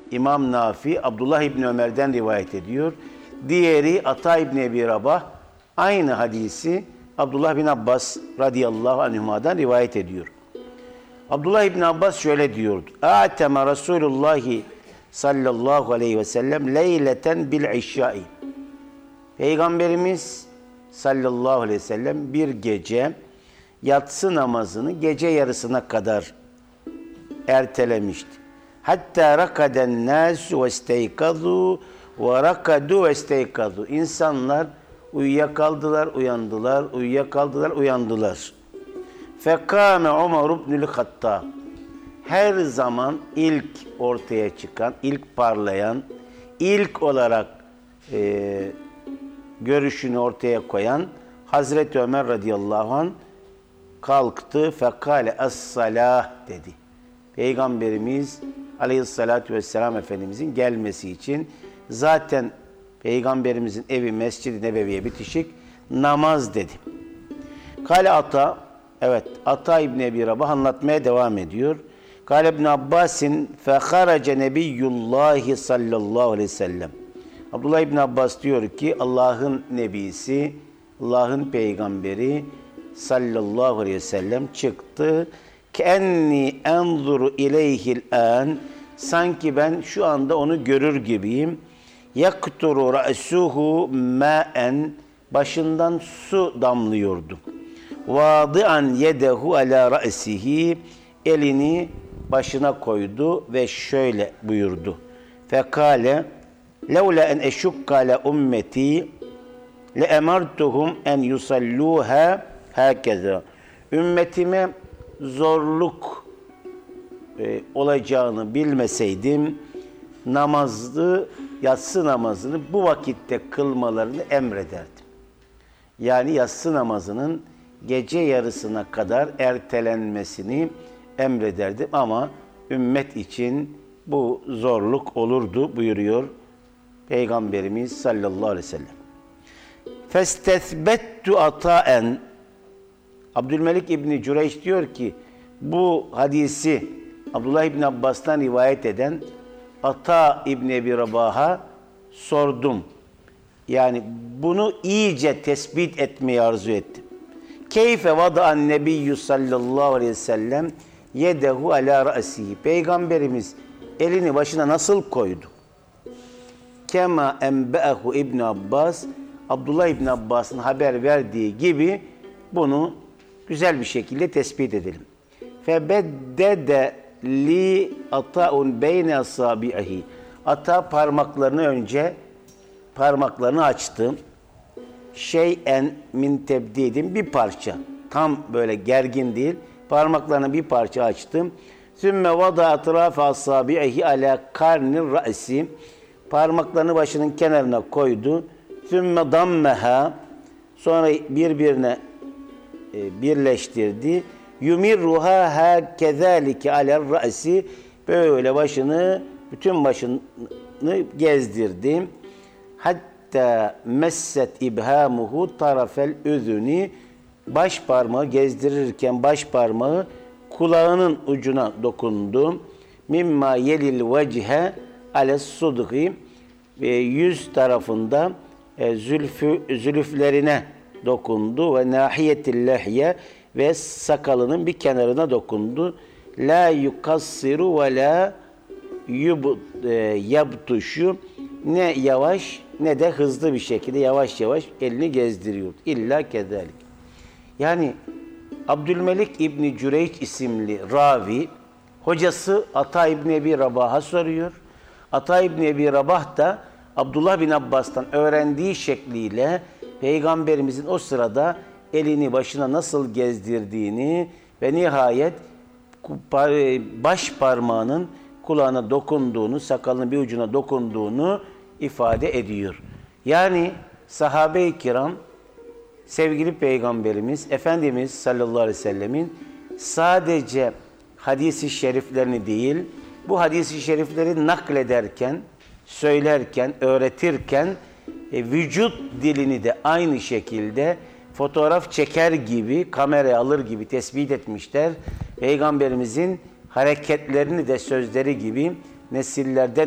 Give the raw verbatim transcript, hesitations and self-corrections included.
İmam Nafi Abdullah İbni Ömer'den rivayet ediyor. Diğeri Ata İbni Ebi Rabah aynı hadisi Abdullah bin Abbas radıyallahu anhuma'dan rivayet ediyor. Abdullah İbni Abbas şöyle diyordu. A'teme Resulullah sallallahu aleyhi ve sellem leyleten bil işşai. Peygamberimiz sallallahu aleyhi ve sellem bir gece yatsı namazını gece yarısına kadar ertelemişti. Hatta rakaden nasu ve isteykazu ve rakadu ve isteykazu. İnsanlar uyuyakaldılar, uyandılar, uyuyakaldılar, uyandılar. Fekâme Ömer ibnül Hattab. Her zaman ilk ortaya çıkan, ilk parlayan, ilk olarak e, görüşünü ortaya koyan Hazreti Ömer radıyallahu anh kalktı. Fekale es-salah dedi. Peygamberimiz aleyhissalatü vesselam Efendimizin gelmesi için zaten Peygamberimizin evi Mescid-i Nebevi'ye bitişik namaz dedi. Kale Ata, evet Ata İbni Ebi Rabah anlatmaya devam ediyor. Kale İbn Abbasin feharace nebiyyullahi sallallahu aleyhi ve sellem. Abdullah İbn Abbas diyor ki Allah'ın nebisi, Allah'ın peygamberi sallallahu aleyhi ve sellem çıktı. Kenni enzuru ileyhil an. Sanki ben şu anda onu görür gibiyim. Yakturu ra'suhu ma'en. Başından su damlıyordu. Vadi'an yedehu ala ra'sihi. Elini başına koydu ve şöyle buyurdu. Fekale levla en eşukka ala ümmeti le emartuhum en yusalluha hakeza. Ümmetime zorluk e, olacağını bilmeseydim namazı, yatsı namazını bu vakitte kılmalarını emrederdim. Yani yatsı namazının gece yarısına kadar ertelenmesini emrederdim ama ümmet için bu zorluk olurdu buyuruyor Peygamberimiz sallallahu aleyhi ve sellem. Festesbettu ataen. Abdülmelik İbni Cüreyş diyor ki bu hadisi Abdullah İbni Abbas'tan rivayet eden Ata İbni Ebi Rabah'a sordum. Yani bunu iyice tespit etmeyi arzu ettim. Keyfe vada'an nebiyyü sallallahu aleyhi ve sellem yedehu ala ra'sihi. Peygamberimiz elini başına nasıl koydu? Kema enbe'ehu İbn Abbas. Abdullah İbni Abbas'ın haber verdiği gibi bunu güzel bir şekilde tespit edelim. Febeddede li ata'un beyne asabihi. Ata parmaklarını önce parmaklarını açtı. Şeyen min tebdidin bir parça. Tam böyle gergin değil. Parmaklarını bir parça açtım. Sümme vada atrafe asabihi ala karnir ra'si. Parmaklarını başının kenarına koydu. Sümme dammeha. Sonra birbirine e, birleştirdi. Yumirruha ha kezalike aler ra'si. Böyle başını, bütün başını gezdirdi. Hatta messet ibhamuhu tarafel üzüni. Baş parmağı gezdirirken baş parmağı kulağının ucuna dokundu. Mimma yelil vecihe ales sudhi. Ve yüz tarafında e, zülfü, zülüflerine dokundu ve nahiyetil lehye ve sakalının bir kenarına dokundu. La yukassiru ve la yabtuşu. Ne yavaş ne de hızlı bir şekilde yavaş yavaş elini gezdiriyor. İlla kezalik. Yani Abdülmelik İbni Cüreyç isimli ravi hocası Ata İbni Ebi Rabah'a soruyor. Ata İbni Ebi Rabah da Abdullah bin Abbas'tan öğrendiği şekliyle Peygamberimizin o sırada elini başına nasıl gezdirdiğini ve nihayet baş parmağının kulağına dokunduğunu, sakalının bir ucuna dokunduğunu ifade ediyor. Yani sahabe-i kiram sevgili Peygamberimiz Efendimiz sallallahu aleyhi ve sellemin sadece hadis-i şeriflerini değil, bu hadis-i şerifleri naklederken, söylerken, öğretirken e, vücut dilini de aynı şekilde fotoğraf çeker gibi, kameraya alır gibi tespit etmişler. Peygamberimizin hareketlerini de sözleri gibi nesillerden